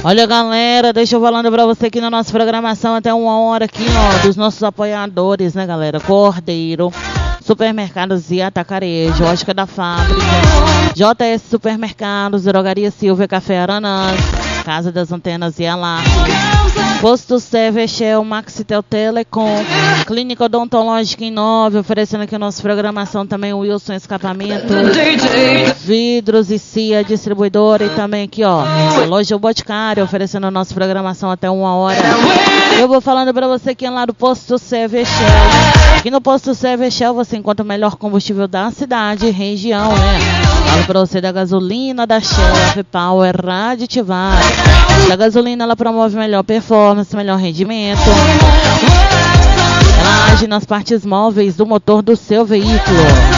Olha, galera, deixa eu falando pra você aqui na nossa programação até 1h aqui, ó, dos nossos apoiadores, né, galera? Cordeiro, Supermercados e Atacarejo, Ótica da Fábrica, JS Supermercados, Drogaria Silvia, Café Aranãs, Casa das Antenas e Alarme, Posto Sevechel, Maxitel Telecom, Clínica Odontológica em 9, oferecendo aqui a nossa programação também o Wilson Escapamento, Vidros e Cia Distribuidora e também aqui, ó, Loja Boticário, oferecendo a nossa programação até 1h. Eu vou falando pra você aqui lá do Posto Sevechel. Aqui no Posto Sevechel você encontra o melhor combustível da cidade e região, né? Falo pra você da gasolina da Shell, F-Power, aditivada. A gasolina, ela promove melhor performance, melhor rendimento. Ela age nas partes móveis do motor do seu veículo.